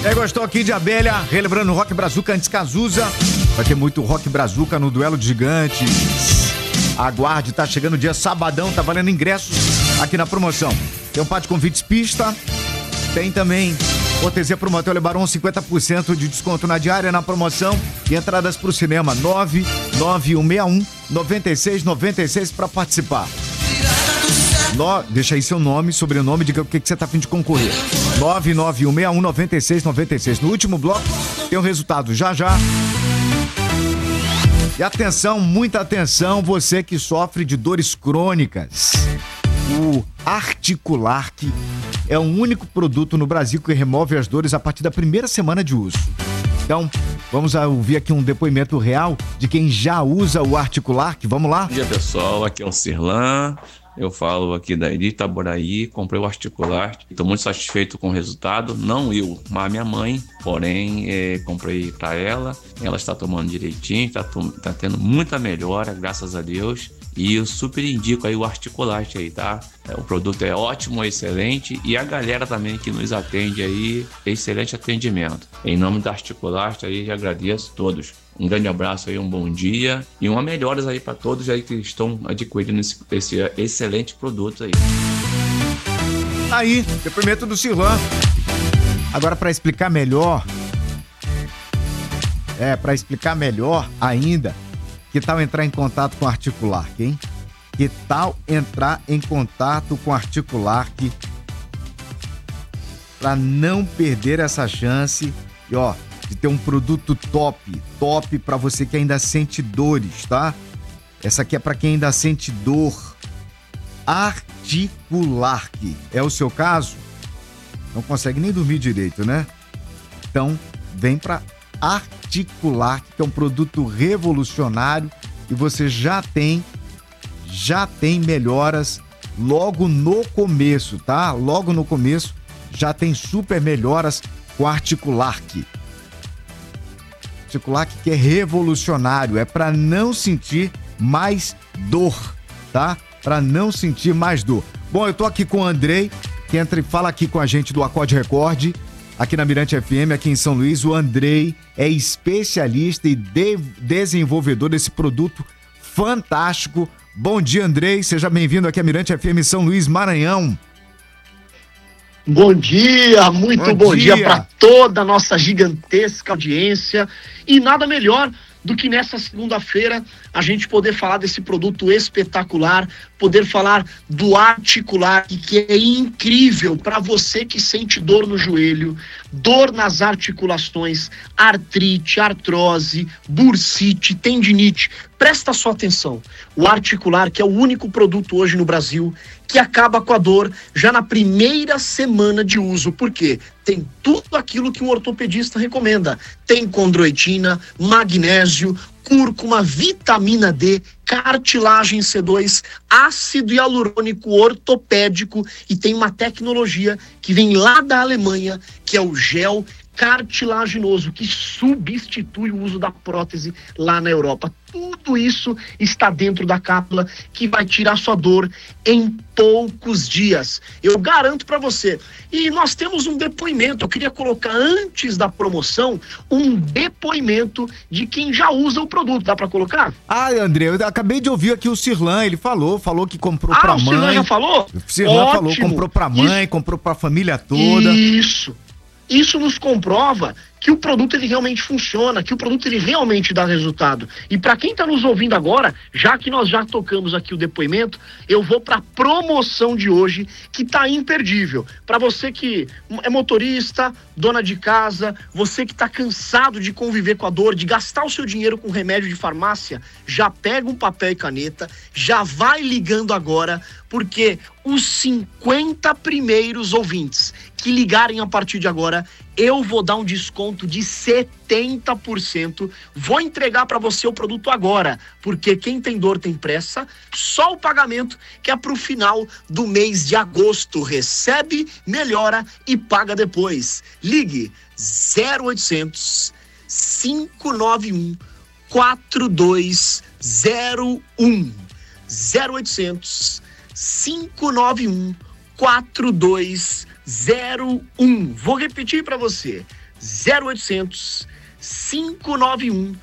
Gostou aqui de Abelha, relembrando o Rock Brazuca antes Cazuza. Vai ter muito Rock Brazuca no Duelo de Gigantes. Aguarde, tá chegando o dia sabadão, tá valendo ingressos aqui na promoção. Tem um par de convites pista, tem também OTZ pro Motel Lebaron, 50% de desconto na diária na promoção e entradas pro cinema 99161-9696 para participar. Deixa aí seu nome, sobrenome, diga o que você tá a fim de concorrer. 99161-9696. No último bloco tem o resultado já. E atenção, muita atenção, você que sofre de dores crônicas. O Articulark é o único produto no Brasil que remove as dores a partir da primeira semana de uso. Então, vamos ouvir aqui um depoimento real de quem já usa o Articulark. Vamos lá? Bom dia, pessoal. Aqui é o Cirlan. Eu falo aqui da Iri Itaboraí, comprei o Articulark, estou muito satisfeito com o resultado, não eu, mas minha mãe, porém, comprei para ela, ela está tomando direitinho, está tendo muita melhora, graças a Deus, e eu super indico aí o Articulark aí, tá? O produto é ótimo, excelente, e a galera também que nos atende aí, excelente atendimento. Em nome da Articulark aí, agradeço a todos. Um grande abraço aí, um bom dia e uma melhoras aí para todos aí que estão adquirindo esse excelente produto aí. Aí, depoimento do Cirlan. Agora, para explicar melhor ainda, que tal entrar em contato com o Articulark, hein? Que tal entrar em contato com o Articulark para não perder essa chance e de ter um produto top para você que ainda sente dores, tá? Essa aqui é para quem ainda sente dor. Articulark. É o seu caso? Não consegue nem dormir direito, né? Então, vem para Articulark, que é um produto revolucionário e você já tem melhoras logo no começo, tá? Logo no começo já tem super melhoras com Articulark. Articulark que é revolucionário, é para não sentir mais dor, tá? Para não sentir mais dor. Bom, eu tô aqui com o Andrei, que entra e fala aqui com a gente do Acorde Record, aqui na Mirante FM, aqui em São Luís. O Andrei é especialista e desenvolvedor desse produto fantástico. Bom dia, Andrei, seja bem-vindo aqui à Mirante FM São Luís, Maranhão. Bom dia, muito bom dia para toda a nossa gigantesca audiência. E nada melhor do que nessa segunda-feira a gente poder falar desse produto espetacular, poder falar do Articulark, que é incrível para você que sente dor no joelho, dor nas articulações, artrite, artrose, bursite, tendinite. Presta sua atenção, o Articulark é o único produto hoje no Brasil que acaba com a dor já na primeira semana de uso. Por quê? Tem tudo aquilo que um ortopedista recomenda. Tem condroitina, magnésio, cúrcuma, vitamina D, cartilagem C2, ácido hialurônico ortopédico e tem uma tecnologia que vem lá da Alemanha, que é o gel cartilaginoso, que substitui o uso da prótese lá na Europa. Tudo isso está dentro da cápsula que vai tirar sua dor em poucos dias. Eu garanto para você. E nós temos um depoimento. Eu queria colocar antes da promoção um depoimento de quem já usa o produto. Dá para colocar? André, eu acabei de ouvir aqui o Cirlan. Ele falou que comprou pra mãe. O Cirlan já falou? O Cirlan falou, comprou pra mãe, comprou pra família toda. Isso nos comprova que o produto ele realmente funciona, que o produto ele realmente dá resultado. E para quem está nos ouvindo agora, já que nós já tocamos aqui o depoimento, eu vou para a promoção de hoje, que está imperdível. Para você que é motorista, dona de casa, você que está cansado de conviver com a dor, de gastar o seu dinheiro com remédio de farmácia, já pega um papel e caneta, já vai ligando agora, porque os 50 primeiros ouvintes que ligarem a partir de agora, eu vou dar um desconto de 70%. Vou entregar para você o produto agora, porque quem tem dor tem pressa. Só o pagamento que é para o final do mês de agosto. Recebe, melhora e paga depois. Ligue 0800 591 4201. 0800 591 4201. Vou repetir para você. 0800 591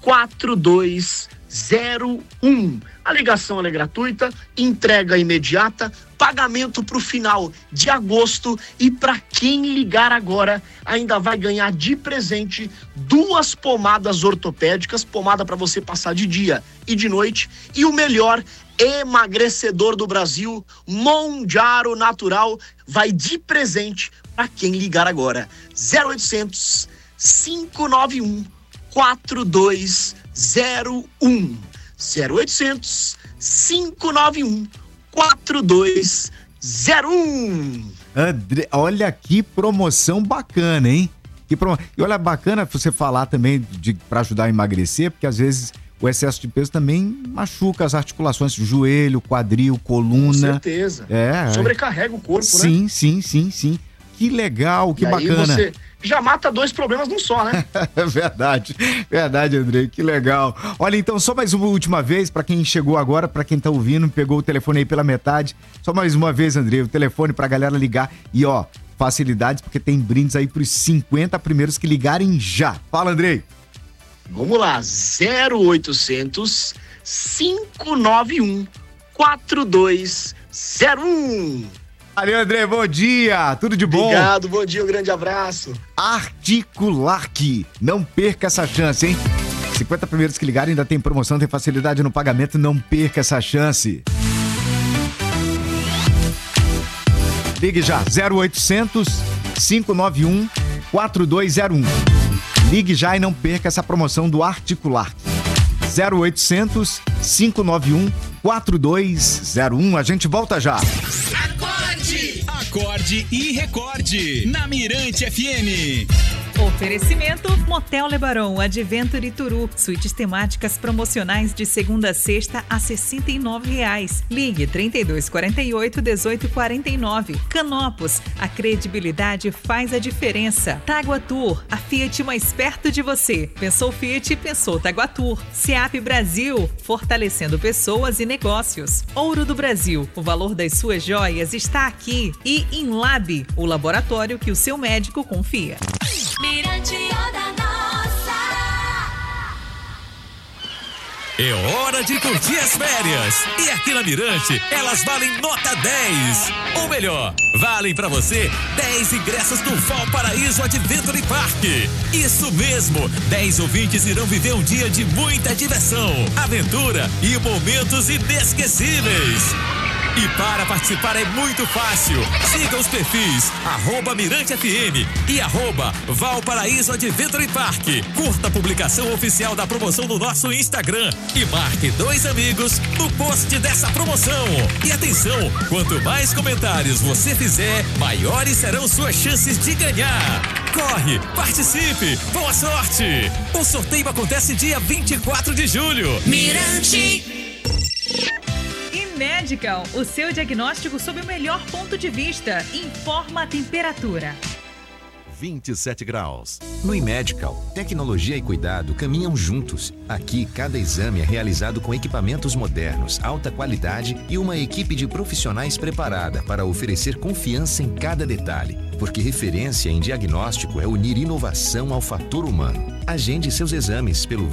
4201. A ligação é gratuita, entrega imediata, pagamento para o final de agosto, e para quem ligar agora ainda vai ganhar de presente 2 pomadas ortopédicas, pomada para você passar de dia e de noite, e o melhor emagrecedor do Brasil, Monjaro Natural, vai de presente para quem ligar agora. 0800 591 4201. 0800 591 4201. André, olha que promoção bacana, hein? E olha, bacana você falar também para ajudar a emagrecer, porque às vezes o excesso de peso também machuca as articulações, joelho, quadril, coluna. Com certeza. É. Sobrecarrega o corpo, sim, né? Sim. Que legal, que bacana. Aí você já mata 2 problemas num só, né? Verdade, Andrei, que legal. Olha, então, só mais uma última vez, pra quem chegou agora, pra quem tá ouvindo, pegou o telefone aí pela metade, só mais uma vez, Andrei, o telefone pra galera ligar e, ó, facilidades, porque tem brindes aí pros 50 primeiros que ligarem já. Fala, Andrei. Vamos lá, 0800 591 4201. Valeu, André, bom dia, tudo de bom? Obrigado, bom dia, um grande abraço. Articulac, não perca essa chance, hein? 50 primeiros que ligarem, ainda tem promoção, tem facilidade no pagamento, não perca essa chance. Ligue já, 0800 591 4201. Ligue já e não perca essa promoção do Articulac. 0800 591 4201. A gente volta já. Acorde e recorde na Mirante FM. Oferecimento Motel Lebaron, Adventure Turu, suítes temáticas promocionais de segunda a sexta a R$ 69,00. Ligue 3248-1849. Canopus, a credibilidade faz a diferença. Taguatur, a Fiat mais perto de você. Pensou Fiat, pensou Taguatur. SEAP Brasil, fortalecendo pessoas e negócios. Ouro do Brasil, o valor das suas joias está aqui. E Inlab, o laboratório que o seu médico confia. Mirante Onda Nossa. É hora de curtir as férias. E aqui na Mirante, elas valem nota 10. Ou melhor, valem pra você 10 ingressos do Valparaíso Adventure Park. Isso mesmo, 10 ouvintes irão viver um dia de muita diversão, aventura e momentos inesquecíveis. E para participar é muito fácil. Siga os perfis @MiranteFM e @Valparaíso Adventure Park. Curta a publicação oficial da promoção no nosso Instagram e marque 2 amigos no post dessa promoção. E atenção, quanto mais comentários você fizer, maiores serão suas chances de ganhar. Corre, participe, boa sorte! O sorteio acontece dia 24 de julho. Mirante. Medical, o seu diagnóstico sob o melhor ponto de vista. Informa a temperatura. 27 graus. No iMedical, tecnologia e cuidado caminham juntos. Aqui, cada exame é realizado com equipamentos modernos, alta qualidade e uma equipe de profissionais preparada para oferecer confiança em cada detalhe. Porque referência em diagnóstico é unir inovação ao fator humano. Agende seus exames pelo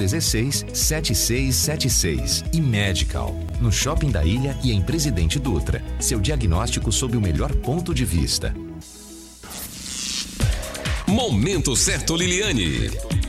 2016-7676. iMedical, no Shopping da Ilha e em Presidente Dutra. Seu diagnóstico sob o melhor ponto de vista. Momento certo, Liliane.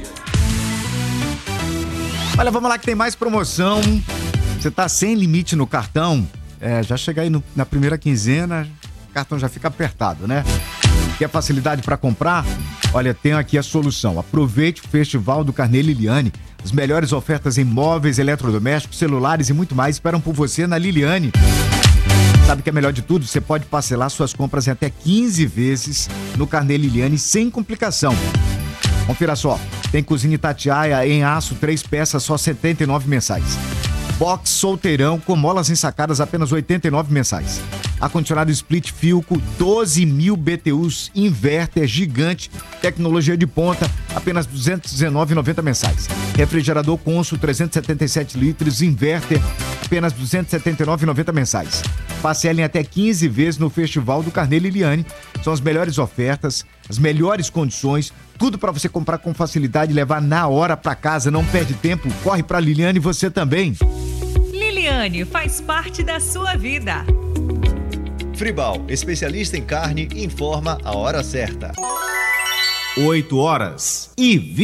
Olha, vamos lá que tem mais promoção. Você tá sem limite no cartão? Já chega aí na primeira quinzena, o cartão já fica apertado, né? Quer facilidade para comprar? Olha, tem aqui a solução. Aproveite o Festival do Carnê Liliane. As melhores ofertas em móveis, eletrodomésticos, celulares e muito mais esperam por você na Liliane. Sabe que é melhor de tudo? Você pode parcelar suas compras em até 15 vezes no Carnê Liliane sem complicação. Confira só, tem cozinha Itatiaia em aço, 3 peças, só R$ 79 mensais. Box solteirão com molas ensacadas, apenas R$ 89 mensais. ar-condicionado split Philco, 12.000 BTUs, inverter gigante, tecnologia de ponta, apenas R$ 219,90 mensais. Refrigerador Consul, 377 litros, inverter, apenas R$ 279,90 mensais. Parcela em até 15 vezes no Festival do Carnê Liliane. São as melhores ofertas, as melhores condições, tudo para você comprar com facilidade e levar na hora para casa. Não perde tempo, corre para Liliane, você também. Liliane faz parte da sua vida. Fribal, especialista em carne, informa a hora certa. 8h20.